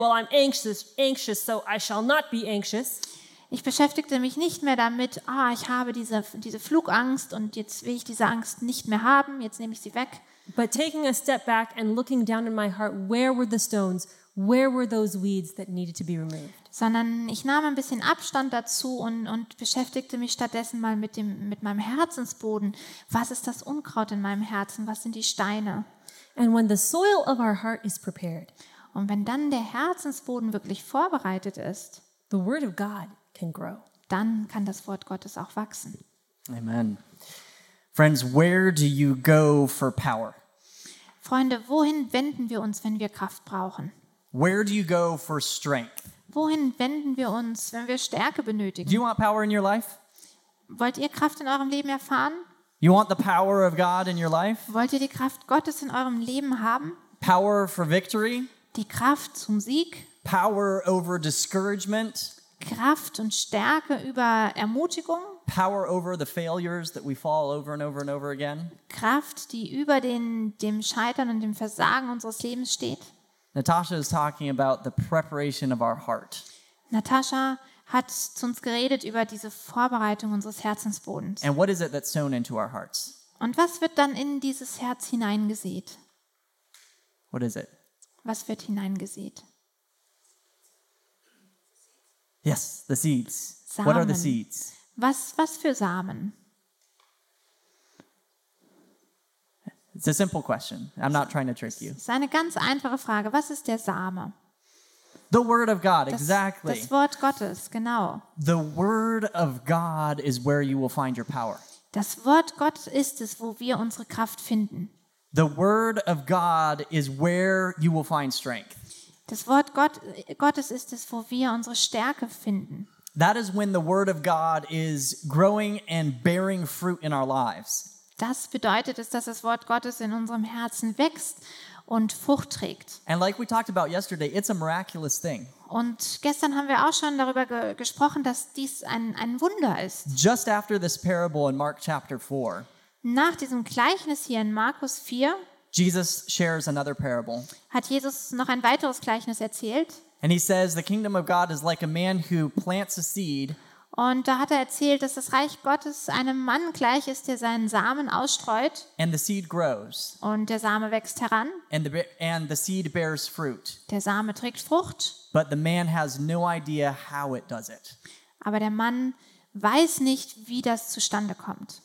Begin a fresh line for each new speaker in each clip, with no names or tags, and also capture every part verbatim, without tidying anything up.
well, I'm anxious, anxious, so I shall not be anxious.
Ich beschäftigte mich nicht mehr damit, ah, ich habe diese, diese Flugangst und jetzt will ich diese Angst nicht mehr haben, jetzt nehme ich sie weg.
But taking a step back and looking down in my heart, where were the stones? Where were those weeds that needed to be removed?
Sondern ich nahm ein bisschen Abstand dazu und, und beschäftigte mich stattdessen mal mit, dem, mit meinem Herzensboden. Was ist das Unkraut in meinem Herzen? Was sind die Steine?
And when the soil of our heart is prepared,
Und wenn dann der Herzensboden wirklich vorbereitet ist,
the word of God can grow.
dann kann das Wort Gottes auch wachsen.
Amen. Friends, where do you go for power?
Freunde, wohin wenden wir uns, wenn wir Kraft brauchen?
Where do you go for strength?
Wohin wenden wir uns, wenn wir Stärke
Do
benötigen?
you want power in your life?
Wollt ihr Kraft in eurem Leben erfahren?
You want the power of God in your life?
Wollt ihr die Kraft Gottes in eurem Leben haben?
Power for victory?
Die Kraft zum Sieg?
Power over discouragement?
Kraft und Stärke über Ermutigung?
Power over the failures that we fall over and over and over again?
Kraft, die über den, dem Scheitern und dem Versagen unseres Lebens steht?
Natasha is talking about the preparation of our heart.
Natascha hat zu uns geredet über diese Vorbereitung unseres Herzensbodens.
And what is it that's sown into our hearts?
Und was wird dann in dieses Herz hineingesät?
What is it?
Was wird hineingesät?
Yes, the seeds. What are the
Samen.
seeds?
Was, was für Samen?
It's a simple question. I'm not trying to trick you.
Das ist eine ganz einfache Frage. Was ist der Same?
The word of God,
Das,
exactly.
das Wort Gottes, genau.
The word of God is where you will find your power.
Das Wort Gottes ist es, wo wir unsere Kraft finden.
The word of God is where you will find strength.
Das Wort Gott, Gottes ist es, wo wir unsere Stärke finden.
That is when the word of God is growing and bearing fruit in our lives.
Das bedeutet es, dass das Wort Gottes in unserem Herzen wächst und Frucht trägt.
And like we talked about yesterday, it's a miraculous thing.
Und gestern haben wir auch schon darüber ge- gesprochen, dass dies ein, ein Wunder ist.
Just after this parable in Mark chapter four,
Nach diesem Gleichnis hier in Markus vier
Jesus shares another parable.
hat Jesus noch ein weiteres Gleichnis erzählt.
And he says, the kingdom of God is like a man who plants a seed
Und da hat er erzählt, dass das Reich Gottes einem Mann gleich ist, der seinen Samen ausstreut.
and the seed grows
Und der Same wächst heran.
and the, and the seed bears fruit.
Der Same trägt Frucht.
But the man has no idea how it does it.
Aber der Mann weiß nicht, wie das zustande kommt.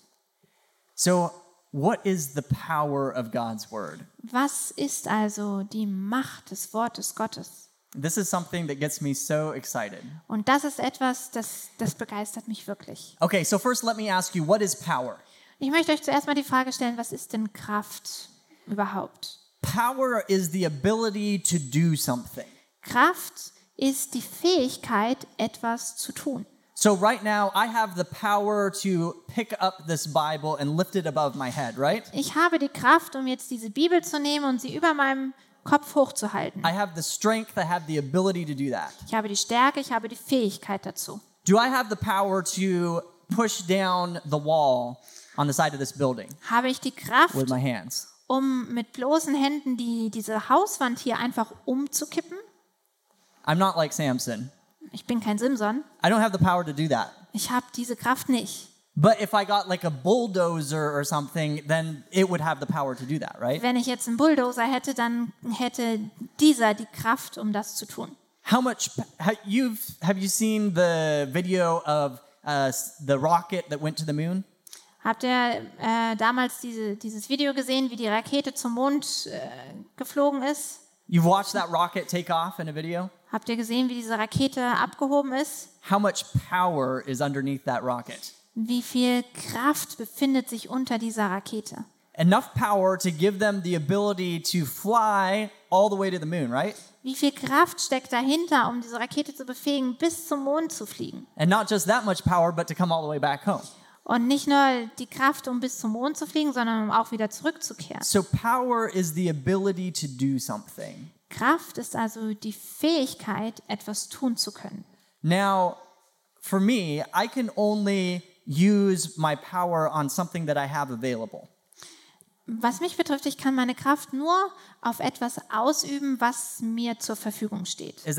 So what is the power of God's word?
Was ist also die Macht des Wortes Gottes?
This is something that gets me so excited.
Und das ist etwas, das, das begeistert mich wirklich.
Okay, so first let me ask you, what is power?
Ich möchte euch zuerst mal die Frage stellen, was ist denn Kraft überhaupt?
Power is the ability to do something.
Kraft ist die Fähigkeit, etwas zu tun.
So right now, I have the power to pick up this Bible and lift it above my head, right?
Ich habe die Kraft, um jetzt diese Bibel zu nehmen und sie über meinem Kopf hochzuhalten.
I have the strength, I have the ability to do that.
Ich habe die Stärke, ich habe die Fähigkeit dazu.
Do I have the power to push down the wall on the side of this building
Habe ich die Kraft,
with my hands?
um mit bloßen Händen die, diese Hauswand hier einfach umzukippen?
I'm not like Samson.
Ich bin kein Simson.
I don't have the power to do that.
Ich habe diese Kraft nicht.
But if I got like a bulldozer or something, then it would have the power to do that, right?
Wenn ich jetzt einen Bulldozer hätte, dann hätte dieser die Kraft, um das zu tun.
How much have you have you seen the video of uh, the rocket that went to the moon?
Habt ihr äh, damals diese, dieses Video gesehen, wie die Rakete zum Mond äh, geflogen ist?
You've watched that rocket take off in a video?
Habt ihr gesehen, wie diese Rakete abgehoben ist?
How much power is underneath that rocket?
Wie viel Kraft befindet sich unter dieser Rakete?
Enough power to give them the ability to fly all the way to the moon, right?
Wie viel Kraft steckt dahinter, um diese Rakete zu befähigen, bis zum Mond zu fliegen?
And not just that much power, but to come all the way back home.
Und nicht nur die Kraft, um bis zum Mond zu fliegen, sondern um auch wieder zurückzukehren.
So power is the ability to do something.
Kraft ist also die Fähigkeit, etwas tun zu können.
Now, for me, I can only use my power on something that I have available.
Was mich betrifft, ich kann meine Kraft nur auf etwas ausüben, was mir zur Verfügung steht.